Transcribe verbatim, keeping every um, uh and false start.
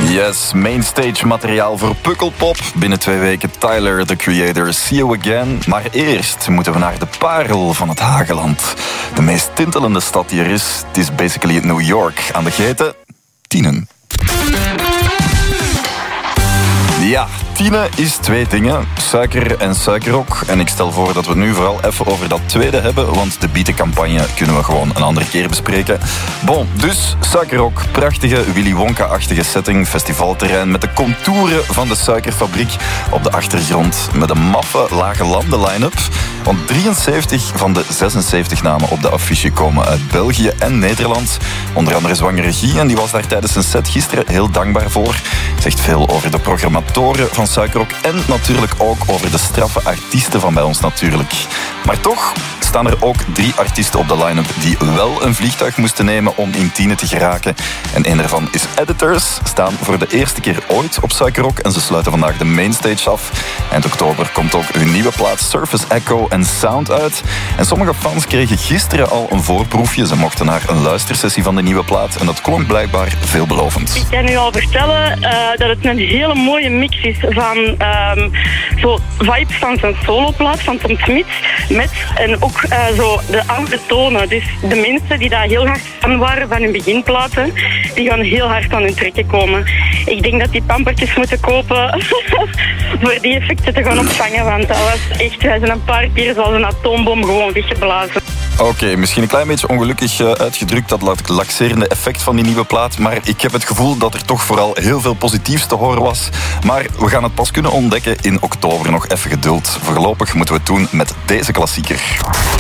Yes, mainstage materiaal voor Pukkelpop. Binnen twee weken Tyler, the Creator, See You Again. Maar eerst moeten we naar de parel van het Hageland. De meest tintelende stad die er is. Het is basically New York. Aan de geten, Tienen. Ja, Tienen is twee dingen. Suiker en suikerrok. En ik stel voor dat we het nu vooral even over dat tweede hebben, want de bietencampagne kunnen we gewoon een andere keer bespreken. Bon, dus suikerrok. Prachtige Willy Wonka-achtige setting. Festivalterrein met de contouren van de suikerfabriek op de achtergrond. Met een maffe lage landen line-up. Want drieënzeventig van de zesenzeventig namen op de affiche komen uit België en Nederland. Onder andere zwangere Guy, en die was daar tijdens een set gisteren heel dankbaar voor. Zegt veel over de programmatoren van Suikerrok en natuurlijk ook over de straffe artiesten van bij ons natuurlijk. Maar toch staan er ook drie artiesten op de line-up die wel een vliegtuig moesten nemen om in Tienen te geraken. En een daarvan is Editors, staan voor de eerste keer ooit op Suikerrok en ze sluiten vandaag de mainstage af. Eind oktober komt ook hun nieuwe plaat Surface Echo en Sound uit. En sommige fans kregen gisteren al een voorproefje. Ze mochten naar een luistersessie van de nieuwe plaat en dat klonk blijkbaar veelbelovend. Ik kan u al vertellen uh, dat het een hele mooie mix is van um, zo vibes van zijn soloplaat van Tom Smit met en ook uh, zo de oude tonen. Dus de mensen die daar heel hard fan waren van hun beginplaten, die gaan heel hard aan hun trekken komen. Ik denk dat die pampertjes moeten kopen voor die effecten te gaan opvangen, want dat was echt, wij zijn een paar keer zoals een atoombom gewoon weggeblazen. Oké, okay, misschien een klein beetje ongelukkig uh, uitgedrukt, dat laxerende effect van die nieuwe plaat. Maar ik heb het gevoel dat er toch vooral heel veel positiefs te horen was. Maar we gaan het pas kunnen ontdekken in oktober. Nog even geduld. Voorlopig moeten we het doen met deze klassieker.